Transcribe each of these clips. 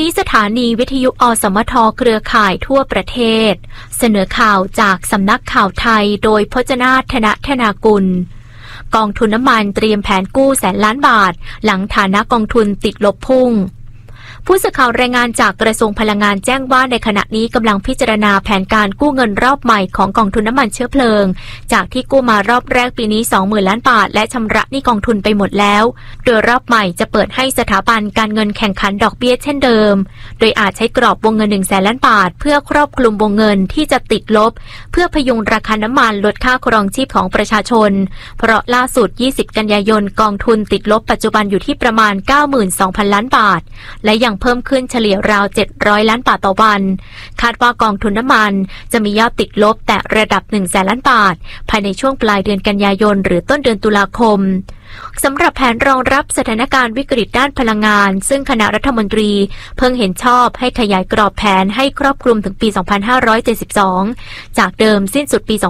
นี้สถานีวิทยุอสมทเครือข่ายทั่วประเทศเสนอข่าวจากสำนักข่าวไทยโดยพจนาถ ธนธนากุลกองทุนน้ำมันเตรียมแผนกู้แสนล้านบาทหลังฐานะกองทุนติดลบพุ่งผู้สื่อข่าวรายงานจากกระทรวงพลังงานแจ้งว่าในขณะนี้กำลังพิจารณาแผนการกู้เงินรอบใหม่ของกองทุนน้ำมันเชื้อเพลิงจากที่กู้มารอบแรกปีนี้ 20,000 ล้านบาทและชำระหนี้กองทุนไปหมดแล้วโดยรอบใหม่จะเปิดให้สถาบันการเงินแข่งขันดอกเบี้ยเช่นเดิมโดยอาจใช้กรอบวงเงิน 100,000 ล้านบาทเพื่อครอบคลุมวงเงินที่จะติดลบเพื่อพยุงราคาน้ำมันลดค่าครองชีพของประชาชนเพราะล่าสุด 20 กันยายนกองทุนติดลบปัจจุบันอยู่ที่ประมาณ 92,000 ล้านบาทและยังเพิ่มขึ้นเฉลี่ยราว 700 ล้านบาทต่อวันคาดว่ากองทุนน้ำมันจะมียอดติดลบแต่ระดับ 100,000 ล้านบาทภายในช่วงปลายเดือนกันยายนหรือต้นเดือนตุลาคมสำหรับแผนรองรับสถานการณ์วิกฤตด้านพลังงานซึ่งคณะรัฐมนตรีเพิ่งเห็นชอบให้ขยายกรอบแผนให้ครอบคลุมถึงปี 2572 จากเดิมสิ้นสุดปี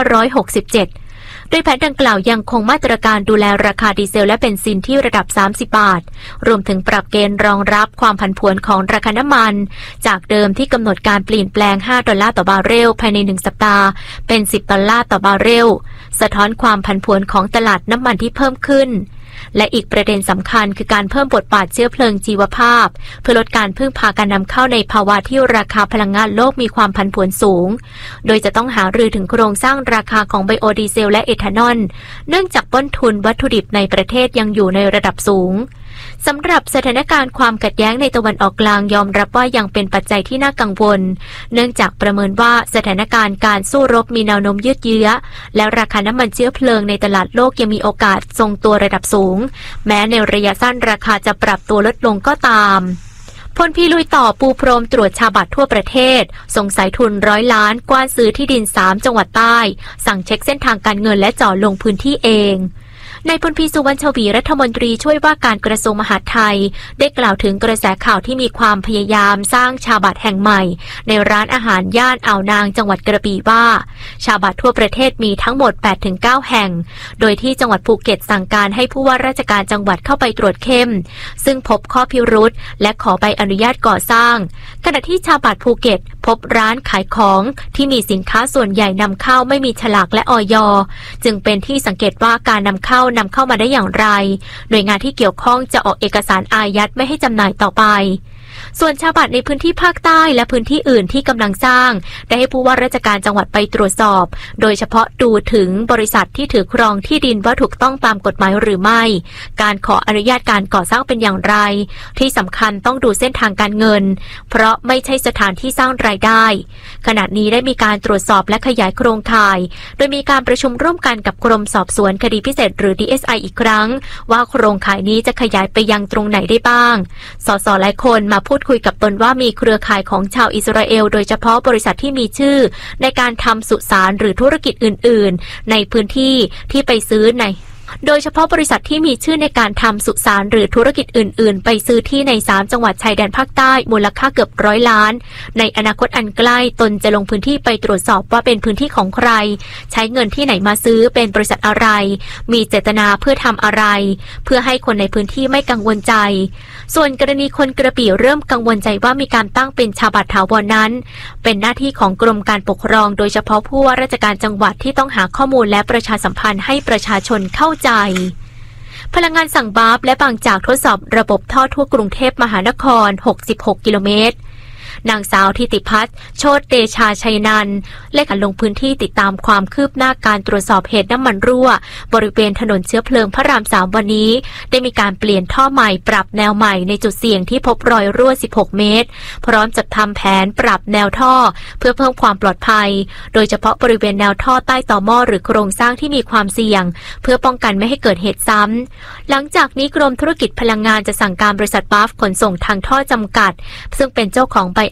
2567โดยแผนดังกล่าวยังคงมาตรการดูแลราคาดีเซลและเบนซินที่ระดับ 30 บาทรวมถึงปรับเกณฑ์รองรับความผันผวนของราคาน้ำมันจากเดิมที่กำหนดการเปลี่ยนแปลง$5ต่อบาร์เรลภายใน1สัปดาห์เป็น$10ต่อบาร์เรลสะท้อนความผันผวนของตลาดน้ำมันที่เพิ่มขึ้นและอีกประเด็นสำคัญคือการเพิ่มบทบาทเชื้อเพลิงชีวภาพเพื่อลดการพึ่งพาการนำเข้าในภาวะที่ราคาพลังงานโลกมีความผันผวนสูงโดยจะต้องหารือถึงโครงสร้างราคาของไบโอดีเซลและเอทานอลเนื่องจากต้นทุนวัตถุดิบในประเทศยังอยู่ในระดับสูงสำหรับสถานการณ์ความขัดแย้งในตะวันออกกลางยอมรับว่ายังเป็นปัจจัยที่น่ากังวลเนื่องจากประเมินว่าสถานการณ์การสู้รบมีแนวโน้มยืดเยื้อและราคาน้ำมันเชื้อเพลิงในตลาดโลกยังมีโอกาสทรงตัวระดับสูงแม้ในระยะสั้นราคาจะปรับตัวลดลงก็ตามพลพี่ลุยต่อปูพรมตรวจชาบัตรทั่วประเทศส่งสายทุน100 ล้านกว้านซื้อที่ดิน3จังหวัดใต้สั่งเช็คเส้นทางการเงินและเจาะลงพื้นที่เองนายพลพีสุวรรณชวีรัฐมนตรีช่วยว่าการกระทรวงมหาดไทยได้กล่าวถึงกระแสข่าวที่มีความพยายามสร้างชาบัตรแห่งใหม่ในร้านอาหารย่านอ่าวนางจังหวัดกระบี่ว่าชาบัตรทั่วประเทศมีทั้งหมด 8-9 แห่งโดยที่จังหวัดภูเก็ตสั่งการให้ผู้ว่าราชการจังหวัดเข้าไปตรวจเข้มซึ่งพบข้อพิรุธและขอใบอนุญาตก่อสร้างขณะที่ชาบัตรภูเก็ตพบร้านขายของที่มีสินค้าส่วนใหญ่นำเข้าไม่มีฉลากและอย.จึงเป็นที่สังเกตว่าการนำเข้ามาได้อย่างไรหน่วยงานที่เกี่ยวข้องจะออกเอกสารอายัดไม่ให้จำหน่ายต่อไปส่วนชาบัตรในพื้นที่ภาคใต้และพื้นที่อื่นที่กำลังสร้างได้ให้ผู้ว่าราชการจังหวัดไปตรวจสอบโดยเฉพาะดูถึงบริษัทที่ถือครองที่ดินว่าถูกต้องตามกฎหมายหรือไม่การขออนุญาตการก่อสร้างเป็นอย่างไรที่สำคัญต้องดูเส้นทางการเงินเพราะไม่ใช่สถานที่สร้างรายได้ขณะนี้ได้มีการตรวจสอบและขยายโครงข่ายโดยมีการประชุมร่วมกันกับกรมสอบสวนคดีพิเศษหรือ DSI อีกครั้งว่าโครงข่ายนี้จะขยายไปยังตรงไหนได้บ้างสสหลายคนมาพูดคุยกับตนว่ามีเครือข่ายของชาวอิสราเอลโดยเฉพาะบริษัทที่มีชื่อในการทำสุสานหรือธุรกิจอื่นๆในพื้นที่ที่ไปซื้อโดยเฉพาะบริษัทที่มีชื่อในการทำสุสานหรือธุรกิจอื่นๆไปซื้อที่ใน3จังหวัดชายแดนภาคใต้มูลค่าเกือบ100 ล้านในอนาคตอันใกล้ตนจะลงพื้นที่ไปตรวจสอบว่าเป็นพื้นที่ของใครใช้เงินที่ไหนมาซื้อเป็นบริษัทอะไรมีเจตนาเพื่อทำอะไรเพื่อให้คนในพื้นที่ไม่กังวลใจส่วนกรณีคนกระบี่เริ่มกังวลใจว่ามีการตั้งเป็นชาบัตรถาวรนั้นเป็นหน้าที่ของกรมการปกครองโดยเฉพาะผู้ว่าราชการจังหวัดที่ต้องหาข้อมูลและประชาสัมพันธ์ให้ประชาชนเข้าใจพลังงานสั่งบาฟและบางจากทดสอบระบบท่อทั่วกรุงเทพมหานคร66 กิโลเมตรนางสาวธิติพัฒน์โชติเดชาชัยนันท์และการลงพื้นที่ติดตามความคืบหน้าการตรวจสอบเหตุน้ำมันรั่วบริเวณถนนเชื้อเพลิงพระราม 3วันนี้ได้มีการเปลี่ยนท่อใหม่ปรับแนวใหม่ในจุดเสี่ยงที่พบรอยรั่ว16 เมตรพร้อมจัดทำแผนปรับแนวท่อเพื่อเพิ่มความปลอดภัยโดยเฉพาะบริเวณแนวท่อใต้ต่อหม้อหรือโครงสร้างที่มีความเสี่ยงเพื่อป้องกันไม่ให้เกิดเหตุซ้ำหลังจากนี้กรมธุรกิจพลังงานจะสั่งการบริษัทบาฟขนส่งทางท่อจำกัดซึ่งเป็นเจ้าของใบ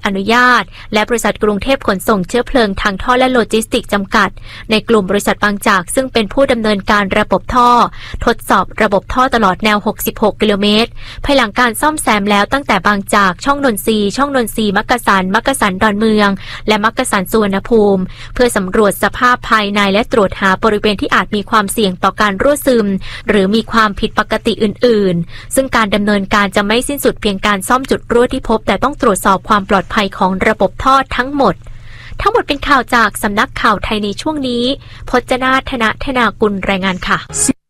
อนุญาตและบริษัทกรุงเทพขนส่งเชื้อเพลิงทางท่อและโลจิสติกส์จำกัดในกลุ่มบริษัทบางจากซึ่งเป็นผู้ดำเนินการระบบท่อทดสอบระบบท่อตลอดแนว66กิโลเมตรภายหลังการซ่อมแซมแล้วตั้งแต่บางจากช่องนนทรีย์มักกะสันดอนเมืองและมักกะสันสุวรรณภูมิเพื่อสำรวจสภาพภายในและตรวจหาบริเวณที่อาจมีความเสี่ยงต่อการรั่วซึมหรือมีความผิดปกติอื่นๆซึ่งการดำเนินการจะไม่สิ้นสุดเพียงการซ่อมจุดรั่วที่พบแต่ต้องตรวจสอบความปลอดภัยของระบบท่อทั้งหมดเป็นข่าวจากสำนักข่าวไทยในช่วงนี้พจนาธนากุลรายงานค่ะ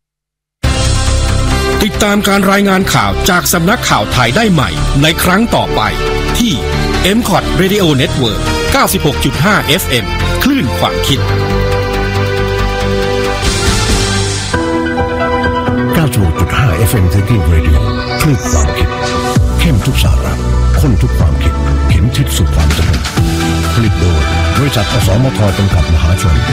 ติดตามการรายงานข่าวจากสำนักข่าวไทยได้ใหม่ในครั้งต่อไปที่ MCOT Radio Network 96.5 FM คลื่นความคิด 96.5 FM Thinking Radio คลื่นความคิดเข้มทุกสาระข้นทุกความคิดเข็มทิศสู่ความเจริญผลิตโดยบริษัทอสมทจำกัดมหาชน